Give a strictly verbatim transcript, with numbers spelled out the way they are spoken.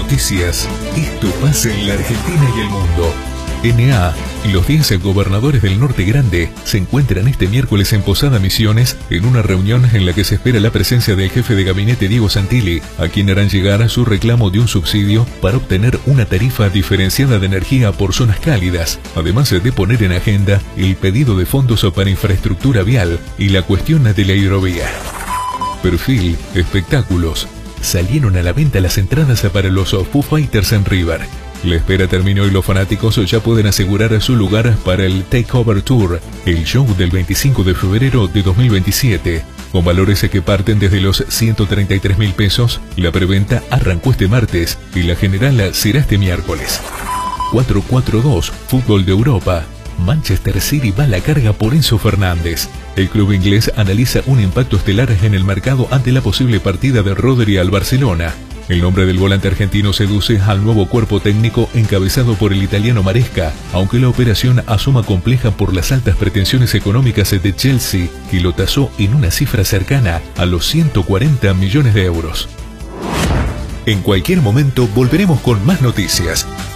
Noticias. Esto pasa en la Argentina y el mundo. N A, los diez gobernadores del Norte Grande se encuentran este miércoles en Posada Misiones en una reunión en la que se espera la presencia del jefe de gabinete Diego Santilli, a quien harán llegar su reclamo de un subsidio para obtener una tarifa diferenciada de energía por zonas cálidas, además de poner en agenda el pedido de fondos para infraestructura vial y la cuestión de la hidrovía. Perfil, espectáculos. Salieron a la venta las entradas para los Foo Fighters en River. La espera terminó y los fanáticos ya pueden asegurar su lugar para el Takeover Tour, el show del veinticinco de febrero de dos mil veintisiete. Con valores que parten desde los ciento treinta y tres mil pesos, la preventa arrancó este martes y la general será este miércoles. cuatro cuatro dos, Fútbol de Europa. Manchester City va a la carga por Enzo Fernández. El club inglés analiza un impacto estelar en el mercado ante la posible partida de Rodri al Barcelona. El nombre del volante argentino seduce al nuevo cuerpo técnico encabezado por el italiano Maresca, aunque la operación asoma compleja por las altas pretensiones económicas de Chelsea, que lo tasó en una cifra cercana a los ciento cuarenta millones de euros. En cualquier momento volveremos con más noticias.